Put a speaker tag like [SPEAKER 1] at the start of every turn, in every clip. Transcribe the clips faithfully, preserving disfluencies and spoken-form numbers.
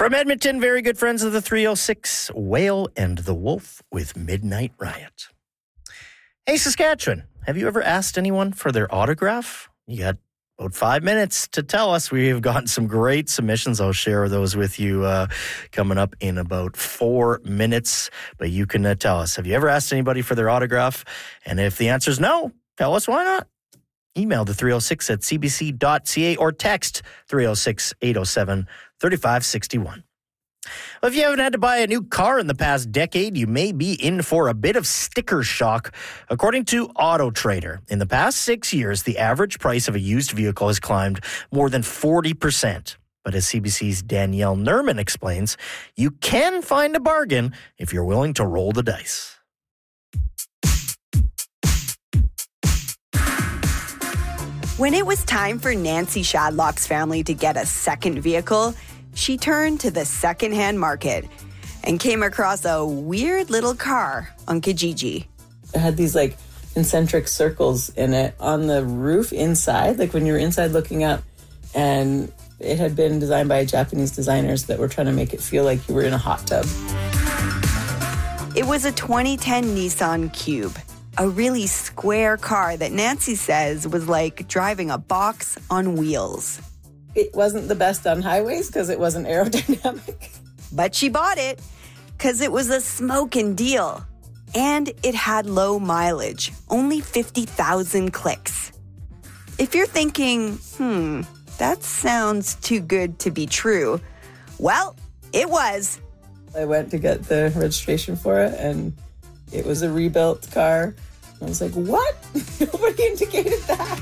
[SPEAKER 1] From Edmonton, very good friends of the three oh six, Whale and the Wolf with Midnight Riot. Hey, Saskatchewan, have you ever asked anyone for their autograph? You got about five minutes to tell us. We've gotten some great submissions. I'll share those with you uh, coming up in about four minutes. But you can uh, tell us, have you ever asked anybody for their autograph? And if the answer is no, tell us why not. Email the three oh six at c b c dot c a or text three oh six, eight oh seven, three five six one. Well, if you haven't had to buy a new car in the past decade, you may be in for a bit of sticker shock. According to AutoTrader, in the past six years, the average price of a used vehicle has climbed more than forty percent. But as C B C's Danielle Nerman explains, you can find a bargain if you're willing to roll the dice.
[SPEAKER 2] When it was time for Nancy Shadlock's family to get a second vehicle, she turned to the secondhand market and came across a weird little car on Kijiji.
[SPEAKER 3] It had these like concentric circles in it on the roof inside, like when you were inside looking up, and it had been designed by Japanese designers that were trying to make it feel like you were in a hot tub.
[SPEAKER 2] It was a twenty ten Nissan Cube, a really square car that Nancy says was like driving a box on wheels.
[SPEAKER 3] It wasn't the best on highways because it wasn't aerodynamic.
[SPEAKER 2] But she bought it because it was a smoking deal. And it had low mileage, only fifty thousand clicks. If you're thinking, hmm, that sounds too good to be true, well, it was.
[SPEAKER 3] I went to get the registration for it, and it was a rebuilt car. I was like, what? Nobody indicated that.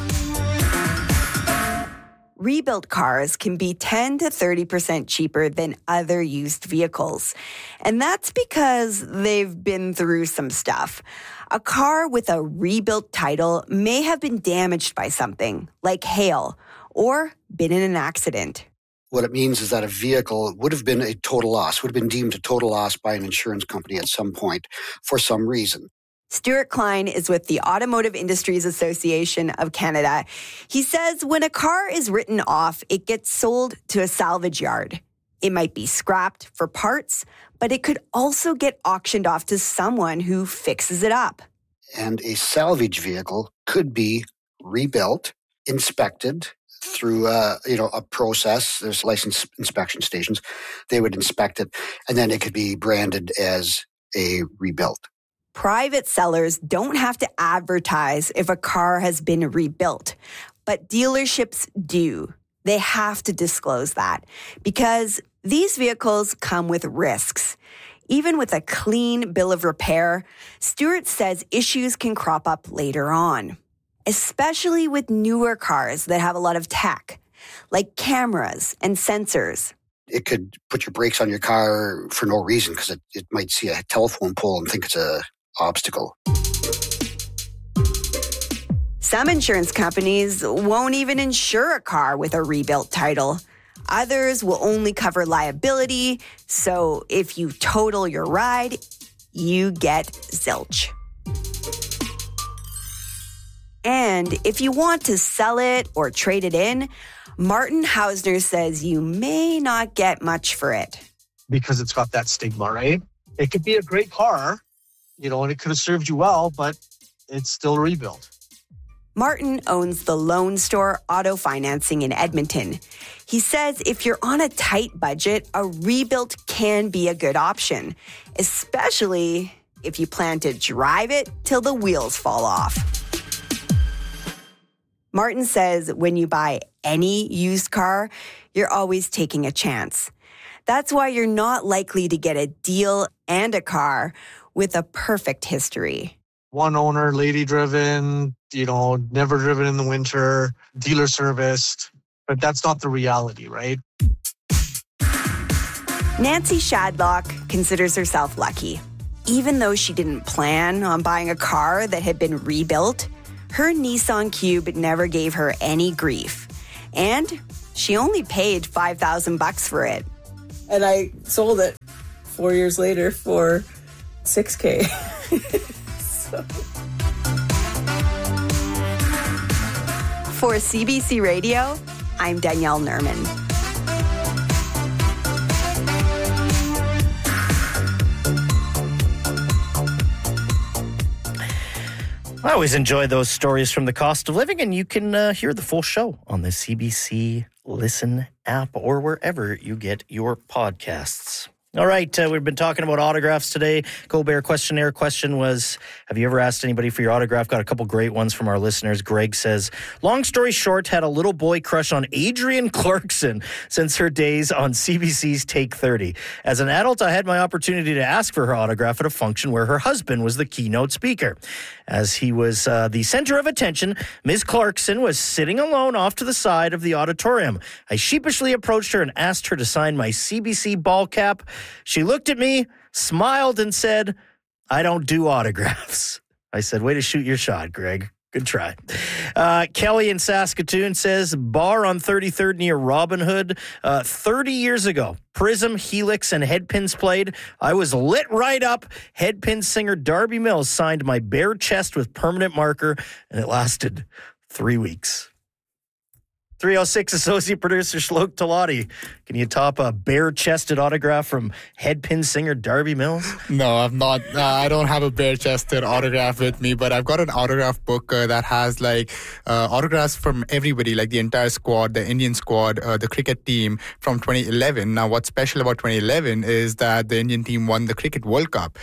[SPEAKER 2] Rebuilt cars can be ten to thirty percent cheaper than other used vehicles. And that's because they've been through some stuff. A car with a rebuilt title may have been damaged by something, like hail, or been in an accident.
[SPEAKER 4] What it means is that a vehicle would have been a total loss, would have been deemed a total loss by an insurance company at some point for some reason.
[SPEAKER 2] Stuart Klein is with the Automotive Industries Association of Canada. He says when a car is written off, it gets sold to a salvage yard. It might be scrapped for parts, but it could also get auctioned off to someone who fixes it up.
[SPEAKER 4] And a salvage vehicle could be rebuilt, inspected through a, you know, a process. There's licensed inspection stations. They would inspect it, and then it could be branded as a rebuilt.
[SPEAKER 2] Private sellers don't have to advertise if a car has been rebuilt, but dealerships do. They have to disclose that because these vehicles come with risks. Even with a clean bill of repair, Stuart says issues can crop up later on, especially with newer cars that have a lot of tech, like cameras and sensors.
[SPEAKER 4] It could put your brakes on your car for no reason because it, it might see a telephone pole and think it's a obstacle.
[SPEAKER 2] Some insurance companies won't even insure a car with a rebuilt title. Others will only cover liability, so if you total your ride, you get zilch. And if you want to sell it or trade it in, Martin Hausner says you may not get much for it.
[SPEAKER 5] Because it's got that stigma, right? It could be a great car, you know, and it could have served you well, but it's still rebuilt.
[SPEAKER 2] Martin owns the Lone Star Auto Financing in Edmonton. He says if you're on a tight budget, a rebuilt can be a good option, especially if you plan to drive it till the wheels fall off. Martin says when you buy any used car, you're always taking a chance. That's why you're not likely to get a deal and a car with a perfect history.
[SPEAKER 5] One owner, lady driven, you know, never driven in the winter, dealer serviced, but that's not the reality, right?
[SPEAKER 2] Nancy Shadlock considers herself lucky. Even though she didn't plan on buying a car that had been rebuilt, her Nissan Cube never gave her any grief. And she only paid five thousand bucks for it.
[SPEAKER 3] And I sold it four years later for six K. So.
[SPEAKER 2] For C B C Radio, I'm Danielle Nerman.
[SPEAKER 1] I always enjoy those stories from the cost of living, and you can uh, hear the full show on the C B C Listen app or wherever you get your podcasts. All right, uh, we've been talking about autographs today. Colbert questionnaire question was, have you ever asked anybody for your autograph? Got a couple great ones from our listeners. Greg says, long story short, had a little boy crush on Adrienne Clarkson since her days on C B C's Take thirty. As an adult, I had my opportunity to ask for her autograph at a function where her husband was the keynote speaker. As he was uh, the center of attention, Miz Clarkson was sitting alone off to the side of the auditorium. I sheepishly approached her and asked her to sign my C B C ball cap. She looked at me, smiled, and said, I don't do autographs. I said, way to shoot your shot, Greg. Good try. Uh, Kelly in Saskatoon says, bar on thirty-third near Robin Hood. Uh, thirty years ago, Prism, Helix, and Headpins played. I was lit right up. Headpins singer Darby Mills signed my bare chest with permanent marker, and it lasted three weeks. three oh six Associate Producer Shlok Talati. Can you top a bare-chested autograph from Headpin singer Darby Mills?
[SPEAKER 6] No, I'm not. Uh, I don't have a bare-chested autograph with me, but I've got an autograph book uh, that has like uh, autographs from everybody, like the entire squad, the Indian squad, uh, the cricket team from twenty eleven. Now, what's special about twenty eleven is that the Indian team won the Cricket World Cup,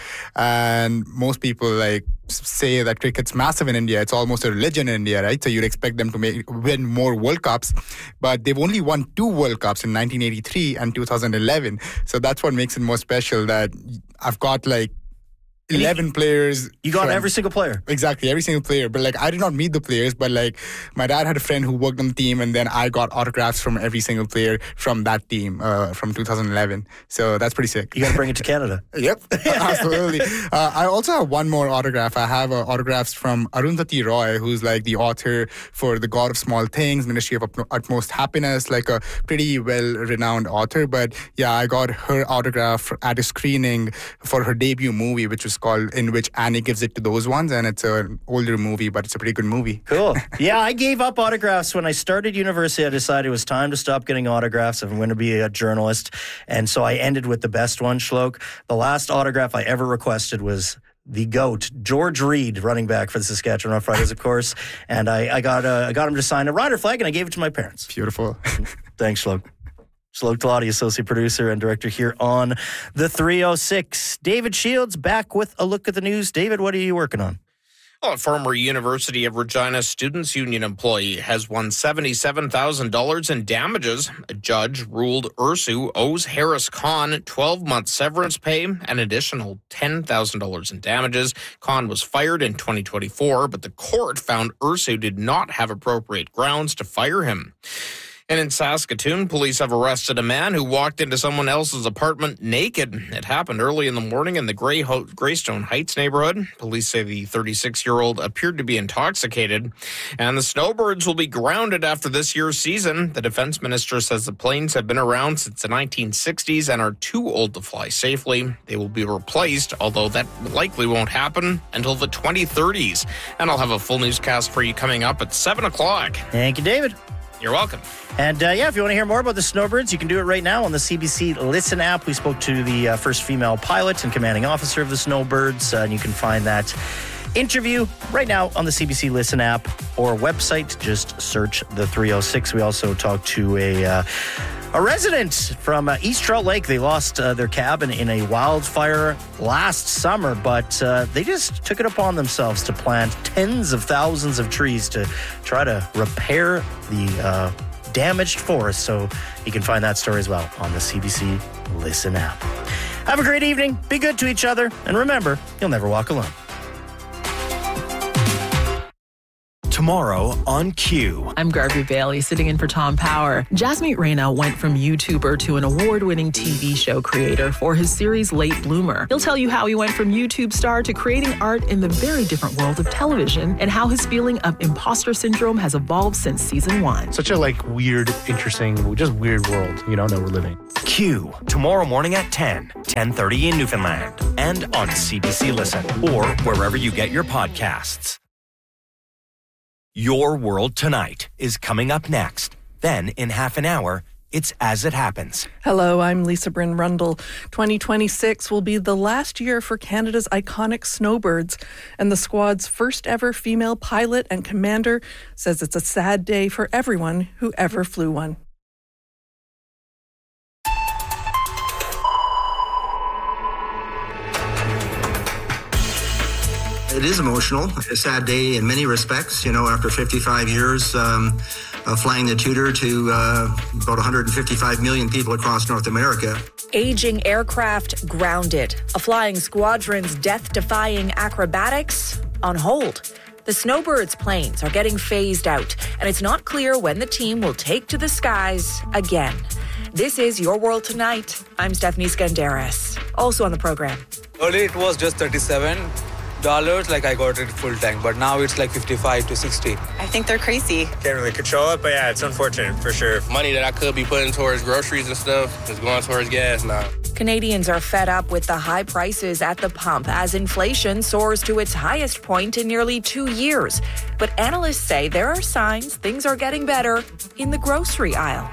[SPEAKER 6] and most people like say that cricket's massive in India. It's almost a religion in India, right? So you'd expect them to make, win more World Cups, but they've only won two World Cups in nineteen eighty-three and two thousand eleven. So that's what makes it more special, that I've got like eleven you, players.
[SPEAKER 1] You got
[SPEAKER 6] from,
[SPEAKER 1] every single player.
[SPEAKER 6] Exactly, every single player. But like, I did not meet the players, but like, my dad had a friend who worked on the team, and then I got autographs from every single player from that team uh, from two thousand eleven. So that's pretty sick.
[SPEAKER 1] You got to bring it to Canada.
[SPEAKER 6] Yep, absolutely. Uh, I also have one more autograph. I have uh, autographs from Arundhati Roy, who's like the author for The God of Small Things, Ministry of Utmost Happiness, like a pretty well-renowned author. But yeah, I got her autograph at a screening for her debut movie, which was called In Which Annie Gives It to Those Ones, and it's an older movie, but it's a pretty good movie.
[SPEAKER 1] Cool. Yeah, I gave up autographs when I started university. I decided it was time to stop getting autographs if I'm going to be a journalist, and so I ended with the best one, Shlok. The last autograph I ever requested was the GOAT, George Reed, running back for the Saskatchewan Roughriders, of course, and I, I got uh, I got him to sign a rider flag, and I gave it to my parents.
[SPEAKER 6] Beautiful.
[SPEAKER 1] Thanks, Shlok. Shlok Talati, associate producer and director here on the three oh six. David Shields back with a look at the news. David, what are you working on?
[SPEAKER 7] Well, a former University of Regina Students' Union employee has won seventy-seven thousand dollars in damages. A judge ruled Ursu owes Harris Khan twelve-month severance pay and an additional ten thousand dollars in damages. Khan was fired in twenty twenty-four, but the court found Ursu did not have appropriate grounds to fire him. And in Saskatoon, police have arrested a man who walked into someone else's apartment naked. It happened early in the morning in the Grey Ho- Greystone Heights neighborhood. Police say the thirty-six-year-old appeared to be intoxicated. And the Snowbirds will be grounded after this year's season. The defense minister says the planes have been around since the nineteen sixties and are too old to fly safely. They will be replaced, although that likely won't happen until the twenty thirties. And I'll have a full newscast for you coming up at seven o'clock.
[SPEAKER 1] Thank you, David.
[SPEAKER 7] You're welcome.
[SPEAKER 1] And uh, yeah, if you want to hear more about the Snowbirds, you can do it right now on the C B C Listen app. We spoke to the uh, first female pilot and commanding officer of the Snowbirds, uh, and you can find that interview right now on the C B C Listen app or website. Just search the three oh six. We also talked to a uh, a resident from uh, East Trout Lake. They lost uh, their cabin in a wildfire last summer, but uh, they just took it upon themselves to plant tens of thousands of trees to try to repair the uh, damaged forest. So you can find that story as well on the C B C Listen app. Have a great evening. Be good to each other. And remember, you'll never walk alone.
[SPEAKER 8] Tomorrow on Q.
[SPEAKER 9] I'm Garvey Bailey, sitting in for Tom Power. Jasmeet Reyna went from YouTuber to an award-winning T V show creator for his series Late Bloomer. He'll tell you how he went from YouTube star to creating art in the very different world of television and how his feeling of imposter syndrome has evolved since season one.
[SPEAKER 10] Such a like weird, interesting, just weird world, you know, that we're living.
[SPEAKER 8] Q, tomorrow morning at ten, ten thirty in Newfoundland, and on C B C Listen, or wherever you get your podcasts. Your World Tonight is coming up next. Then, in half an hour, It's As It Happens.
[SPEAKER 11] Hello, I'm Lisa Bryn Rundle. twenty twenty-six will be the last year for Canada's iconic snowbirds, and the squad's first ever female pilot and commander says it's a sad day for everyone who ever flew one.
[SPEAKER 12] It is emotional, a sad day in many respects. You know, after fifty-five years um, uh, flying the Tudor to uh, about one hundred fifty-five million people across North America.
[SPEAKER 13] Aging aircraft grounded. A flying squadron's death-defying acrobatics on hold. The Snowbirds planes are getting phased out, and it's not clear when the team will take to the skies again. This is Your World Tonight. I'm Stephanie Skandaris. Also on the program.
[SPEAKER 14] Earlier it was just thirty-seven dollars, like I got it full tank, but now it's like fifty-five to sixty.
[SPEAKER 15] I think they're crazy.
[SPEAKER 16] Can't really control it, but yeah, it's unfortunate for sure.
[SPEAKER 17] Money that I could be putting towards groceries and stuff is going towards gas now.
[SPEAKER 13] Canadians are fed up with the high prices at the pump as inflation soars to its highest point in nearly two years. But analysts say there are signs things are getting better in the grocery aisle.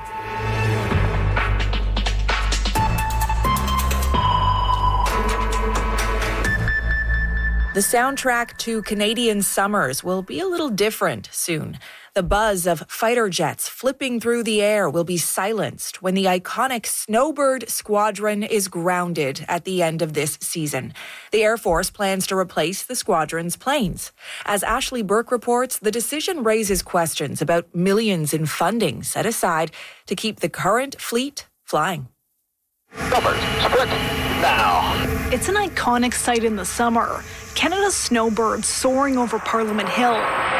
[SPEAKER 13] The soundtrack to Canadian summers will be a little different soon. The buzz of fighter jets flipping through the air will be silenced when the iconic Snowbird squadron is grounded at the end of this season. The Air Force plans to replace the squadron's planes. As Ashley Burke reports, the decision raises questions about millions in funding set aside to keep the current fleet flying.
[SPEAKER 18] Snowbirds, split now.
[SPEAKER 19] It's an iconic sight in the summer. Canada's Snowbirds soaring over Parliament Hill.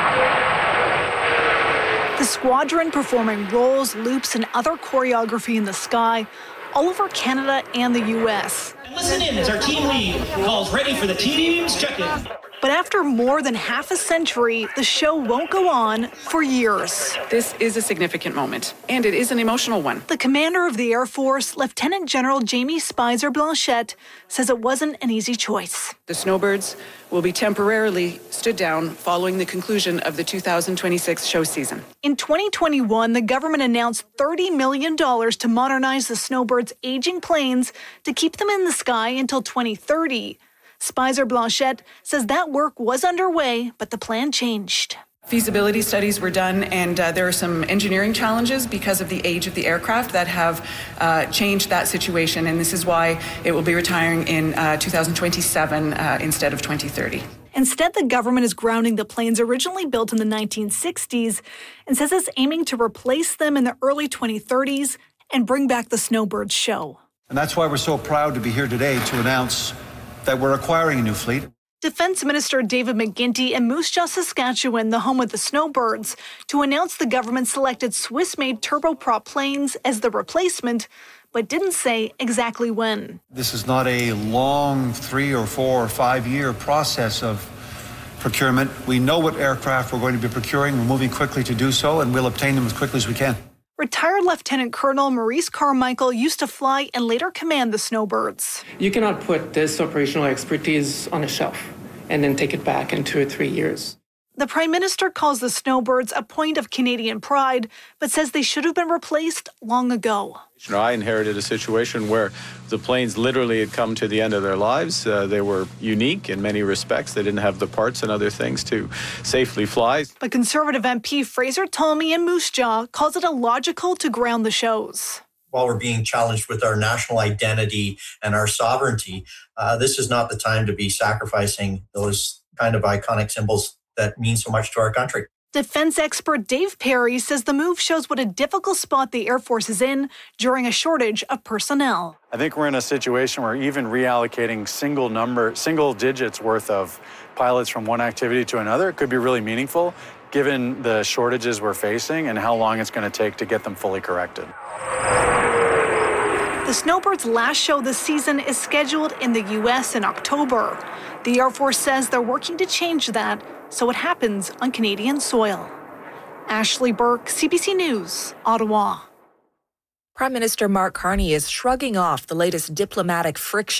[SPEAKER 19] The squadron performing rolls, loops, and other choreography in the sky all over Canada and the U S.
[SPEAKER 20] Listen in as our team lead calls ready for the team's check-in.
[SPEAKER 19] But after more than half a century, the show won't go on for years.
[SPEAKER 21] This is a significant moment, and it is an emotional one.
[SPEAKER 19] The commander of the Air Force, Lieutenant General Jamie Spicer Blanchette, says it wasn't an easy choice.
[SPEAKER 21] The Snowbirds will be temporarily stood down following the conclusion of the two thousand twenty-six show season.
[SPEAKER 19] In twenty twenty-one, the government announced thirty million dollars to modernize the Snowbirds' aging planes to keep them in the sky until twenty thirty. Spicer Blanchette says that work was underway, but the plan changed.
[SPEAKER 21] Feasibility studies were done, and uh, there are some engineering challenges because of the age of the aircraft that have uh, changed that situation, and this is why it will be retiring in uh, two thousand twenty-seven uh, instead of twenty thirty.
[SPEAKER 19] Instead, the government is grounding the planes originally built in the nineteen sixties and says it's aiming to replace them in the early twenty thirties and bring back the Snowbirds show.
[SPEAKER 22] And that's why we're so proud to be here today to announce that we're acquiring a new fleet.
[SPEAKER 19] Defense Minister David McGuinty in Moose Jaw, Saskatchewan, the home of the Snowbirds, to announce the government selected Swiss-made turboprop planes as the replacement, but didn't say exactly when.
[SPEAKER 22] This is not a long three or four or five year process of procurement. We know what aircraft we're going to be procuring. We're moving quickly to do so, and we'll obtain them as quickly as we can.
[SPEAKER 19] Retired Lieutenant Colonel Maurice Carmichael used to fly and later command the Snowbirds.
[SPEAKER 23] You cannot put this operational expertise on a shelf and then take it back in two or three years.
[SPEAKER 19] The Prime Minister calls the Snowbirds a point of Canadian pride, but says they should have been replaced long ago.
[SPEAKER 24] You know, I inherited a situation where the planes literally had come to the end of their lives. Uh, they were unique in many respects. They didn't have the parts and other things to safely fly.
[SPEAKER 19] But Conservative M P Fraser Tolmie in Moose Jaw calls it illogical to ground the shows.
[SPEAKER 25] While we're being challenged with our national identity and our sovereignty, uh, this is not the time to be sacrificing those kind of iconic symbols that mean so much to our country.
[SPEAKER 19] Defense expert Dave Perry says the move shows what a difficult spot the Air Force is in during a shortage of personnel.
[SPEAKER 26] I think we're in a situation where even reallocating single number, single digits worth of pilots from one activity to another could be really meaningful, given the shortages we're facing and how long it's going to take to get them fully corrected.
[SPEAKER 19] The Snowbirds' last show this season is scheduled in the U S in October. The Air Force says they're working to change that so it happens on Canadian soil. Ashley Burke, C B C News, Ottawa.
[SPEAKER 13] Prime Minister Mark Carney is shrugging off the latest diplomatic friction